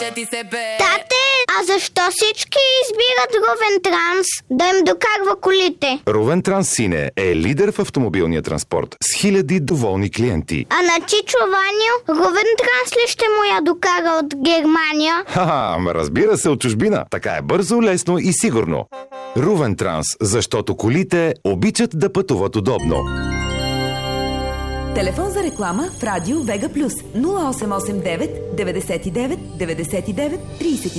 Тате, а защо всички избират Рувен Транс да им докарва колите? Рувен Транс, сине, е лидер в автомобилния транспорт с хиляди доволни клиенти. А на Чичо Ваню Рувен Транс ли ще му я докара от Германия? Ха-ха, разбира се, от чужбина. Така е бързо, лесно и сигурно. Рувен Транс, защото колите обичат да пътуват удобно. Телефон за реклама в радио Вега Плюс 0889 99 99 39.